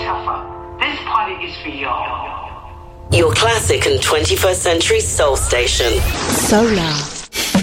tougher. This party is for y'all. Your classic and 21st century soul station. Solar.